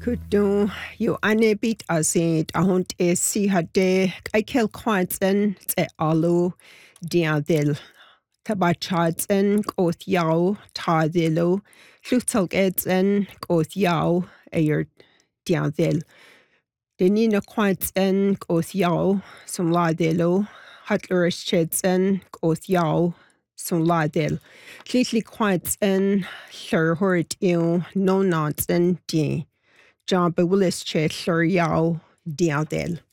Kudno yo anebit azid a hont e si hade aikel kwaadsen te alu diadil. Tabachadsen goth yao tadilo. Luthalgedsen goth yao eir diadil. Denina kwaadsen goth yao sum ladilo. Hatlerischedsen goth yao sum ladil. Litli kwaadsen llurhurt iw no nonsen di. John Bewillis che llur yao diadil.